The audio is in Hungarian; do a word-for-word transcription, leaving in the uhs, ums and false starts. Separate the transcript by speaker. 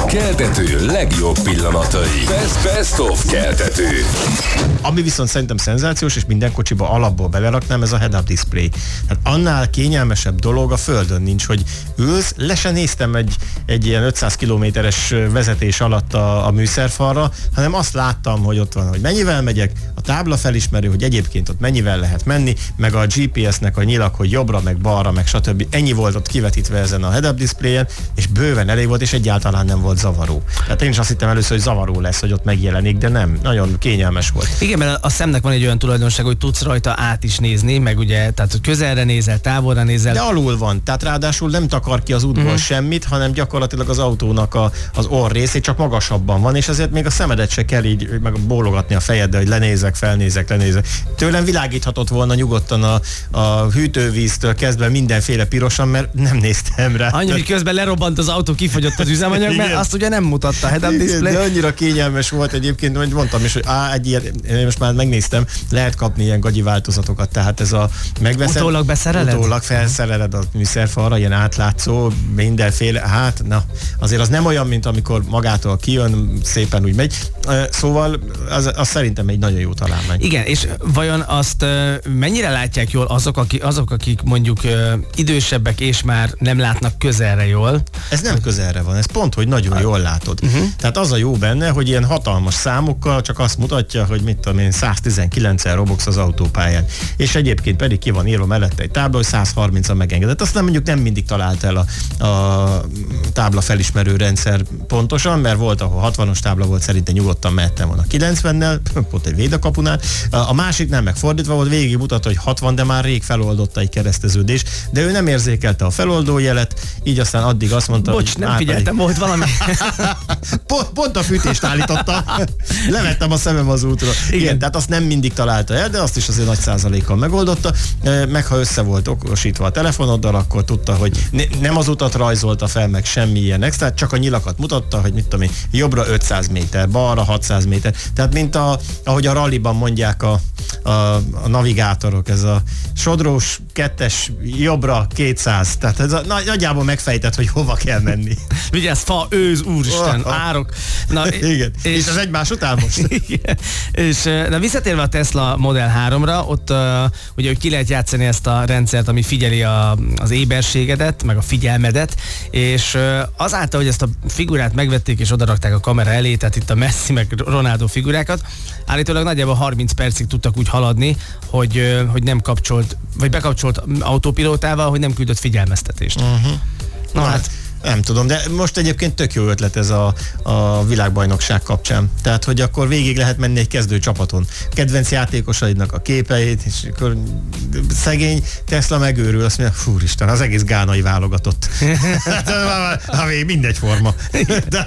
Speaker 1: keltető legjobb pillanatai. Best, best of keltető.
Speaker 2: Ami viszont szerintem szenzációs, és minden kocsiba alapból beleraknám, ez a head-up display. Tehát annál kényelmesebb dolog a földön nincs, hogy ülsz, le se néztem egy, egy ilyen ötszáz kilométeres vezetés alatt a, a műszerfalra, hanem azt láttam, hogy ott van, hogy mennyivel megyek, a tábla felismerő, hogy egyébként ott mennyivel lehet menni, meg a gé pé es-nek a nyilak, hogy jobbra, meg balra, meg stb. Ennyi volt ott kivetítve ezen a head-up displayen, és bőven elég volt, és egyáltalán nem volt zavaró. Tehát én is azt hittem először, hogy zavaró lesz, hogy ott megjelenik, de nem. Nagyon kényelmes volt.
Speaker 3: Igen, mert a szemnek van egy olyan tulajdonság, hogy tudsz rajta át is nézni, meg ugye, tehát hogy közelre nézel, távolra nézel.
Speaker 2: De alul van, tehát ráadásul nem takar ki az útból mm-hmm. semmit, hanem gyakorlatilag az autónak a, az orr részét csak magasabban van, és ezért még a szemedet se kell így meg bólogatni a fejeddel, hogy lenézek, felnézek, lenézek. Tőlem világíthatott volna nyugodtan a, a hűtővíztől kezdve mindenféle pirosan, mert nem néztem rá.
Speaker 3: Annyi, hogy közben lerobbant az autó, kifogyott az üzemanyag, mert azt ugye nem mutatta a head-up display.
Speaker 2: De annyira kényelmes volt egyébként, hogy mondtam is, hogy á, egy ilyen, én most már megnéztem, lehet kapni ilyen gagyi változatokat, tehát ez a megveszed.
Speaker 3: Utólag beszereled?
Speaker 2: Utólag felszereled a műszerfalra, ilyen átlátszó, mindenféle, hát na, azért az nem olyan, mint amikor magától kijön, szépen úgy megy. Szóval az, az szerintem egy nagyon jó találmány.
Speaker 3: Igen, és vajon azt mennyire látják jól azok, akik, azok, akik mondjuk idősebbek és már nem látnak közelre jól?
Speaker 2: Ez nem közelre van, ez pont, hogy nagyon jól látod. Uh-huh. Tehát az a jó benne, hogy ilyen hatalmas számokkal csak azt mutatja, hogy mit tudom én, száz tizenkilenccel robogsz az autópályán. És egyébként pedig ki van írva mellette egy tábla, hogy száz harminccal megengedett. Azt nem mondjuk nem mindig talált el a, a tábla felismerő rendszer pontosan, mert volt, ahol hatvanas tábla volt, szerintem nyugodtan mehettem volna kilencvennel, pont egy védakapunál. A másik nem megfordítva volt, végig mutatta, hogy hatvan, de már rég feloldotta egy kereszteződés, de ő nem érzékelte a feloldójelet, így aztán addig azt mondta,
Speaker 3: bocs,
Speaker 2: hogy
Speaker 3: nem figyeltem, egy... volt valami.
Speaker 2: pont, pont a fűtést állítottam. Levettem a szemem az útra. Igen. Igen, tehát azt nem mindig találta el, de azt is azért nagy százalékkal megoldotta. Meg ha össze volt okosítva a telefonoddal, akkor tudta, hogy ne, nem az utat rajzolta fel, meg semmi ilyen extra, csak a nyilakat mutatta, hogy mit tudom én, jobbra ötszáz méter, balra hatszáz méter. Tehát mint a, ahogy a ralliban mondják a, a, a navigátorok, ez a sodrós, kettes, jobbra kétszáz. Tehát ez a, nagyjából megfejtett, hogy hova kell menni.
Speaker 3: Vigyázz, fa, őz, úristen, oh, árok. Na,
Speaker 2: igen, és, és az egymás után most.
Speaker 3: Igen. És na, visszatérve a Tesla Model háromra, ott uh, ugye, hogy ki lehet játszani ezt a rendszert, ami figyeli a, az éberségedet, meg a figyelmedet, és uh, azáltal, hogy ezt a figurát megvették és odarakták a kamera elé, tehát itt a Messi meg Ronaldo figurákat, állítólag nagyjából harminc percig tudtak úgy haladni, hogy, uh, hogy nem kapcsolt, vagy bekapcsolt autópilótával, hogy nem küldött figyelmeztetést. Uh-huh.
Speaker 2: Na hát, hát nem tudom, de most egyébként tök jó ötlet ez a, a világbajnokság kapcsán. Tehát, hogy akkor végig lehet menni egy kezdő csapaton. Kedvenc játékosaidnak a képeit, és akkor szegény Tesla megőrül, azt mondja, fúristen, az egész gánai válogatott. Hát, mindegy forma. De